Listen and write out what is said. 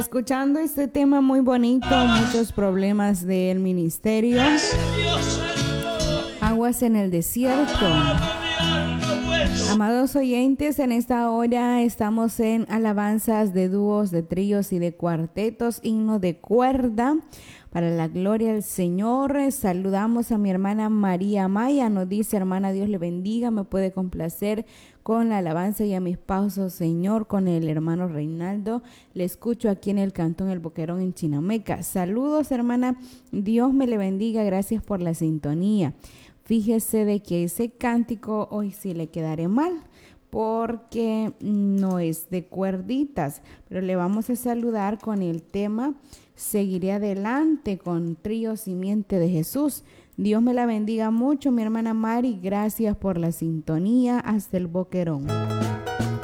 Escuchando este tema muy bonito, muchos problemas del ministerio. Aguas en el desierto. Amados oyentes, en esta hora estamos en alabanzas de dúos, de tríos y de cuartetos, himno de cuerda para la gloria del Señor. Saludamos a mi hermana María Maya, nos dice: hermana, Dios le bendiga, me puede complacer con la alabanza, y a mi esposo, Señor, con el hermano Reinaldo, le escucho aquí en el Cantón El Boquerón en Chinameca. Saludos, hermana, Dios me le bendiga, gracias por la sintonía. Fíjese de que ese cántico hoy sí le quedaré mal, porque no es de cuerditas, pero le vamos a saludar con el tema Seguiré adelante, con Trío Simiente de Jesús. Dios me la bendiga mucho, mi hermana Mari, gracias por la sintonía hasta el Boquerón.